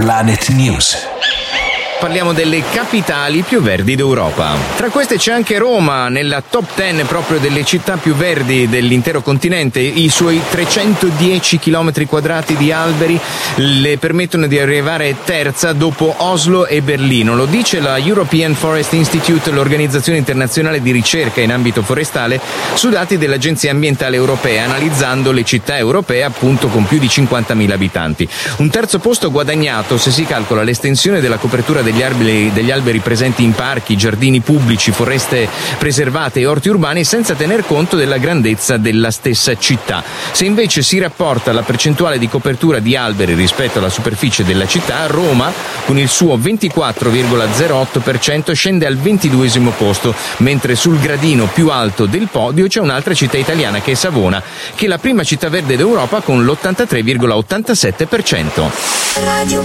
Planet News. Parliamo delle capitali più verdi d'Europa. Tra queste c'è anche Roma, nella top 10 proprio delle città più verdi dell'intero continente. I suoi 310 km quadrati di alberi le permettono di arrivare terza dopo Oslo e Berlino. Lo dice la European Forest Institute, l'organizzazione internazionale di ricerca in ambito forestale, su dati dell'Agenzia Ambientale Europea, analizzando le città europee appunto con più di 50.000 abitanti. Un terzo posto guadagnato se si calcola l'estensione della copertura degli alberi presenti in parchi, giardini pubblici, foreste preservate e orti urbani, senza tener conto della grandezza della stessa città. Se invece si rapporta la percentuale di copertura di alberi rispetto alla superficie della città, Roma, con il suo 24,08%, scende al 22esimo posto, mentre sul gradino più alto del podio c'è un'altra città italiana, che è Savona, che è la prima città verde d'Europa con l'83,87%.